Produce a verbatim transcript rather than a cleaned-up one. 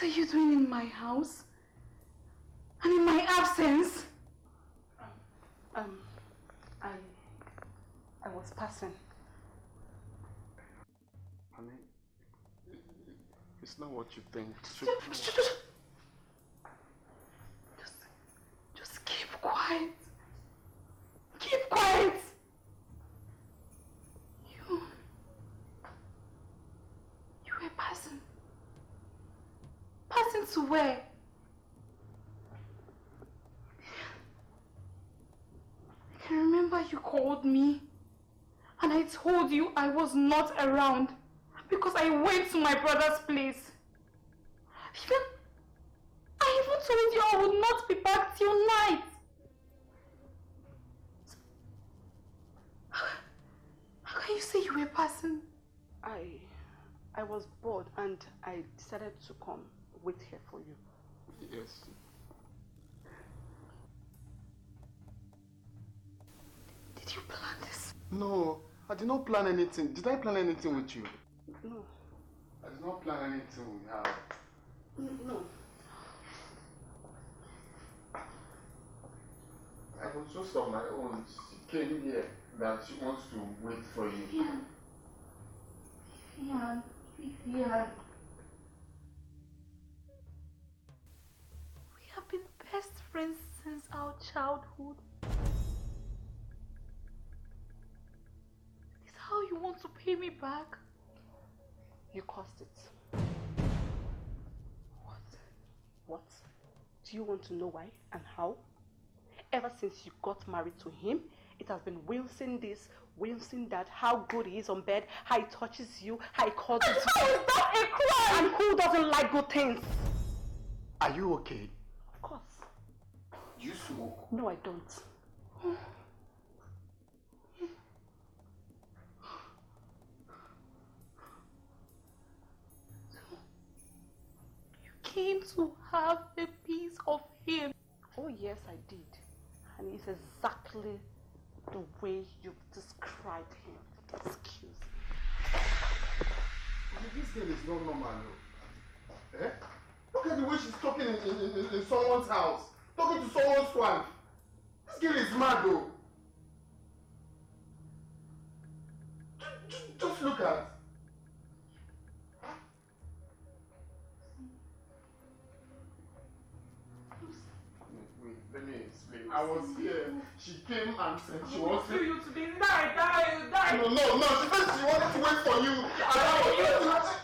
What are you doing in my house? And in my absence? Um, I... I was passing. Honey, it's not what you think. Just, just, just keep quiet. Keep quiet. You... You were passing. Passing to where? I can remember you called me and I told you I was not around because I went to my brother's place. Even, I even told you I would not be back till night. How can you say you were passing? I... I was bored and I decided to come wait here for you. Yes. Did you plan this? No, I did not plan anything. Did I plan anything with you? No. I did not plan anything with her. No. I was just on my own. She came here that she wants to wait for you. Yeah. Yeah. Yeah. We have been best friends since our childhood. Is this how you want to pay me back? You caused it. What? What? Do you want to know why and how? Ever since you got married to him, it has been Wilson this, Wilson that, how good he is on bed, how he touches you, how he cuddles you. How is that a crime? And who doesn't like good things? Are you okay? Of course. You smoke? No, I don't. You came to have a piece of him. Oh yes, I did. And it's exactly the way you've described him. Excuse me. This girl is not normal, no. Eh? Look at the way she's talking in, in, in, in someone's house. Talking to someone's wife. This girl is mad, though. Just, just look at. Wait, let me explain. I was here. She came and said she wants to you to be die, die, die. No, no, no. She said she wanted to wait for you. And I was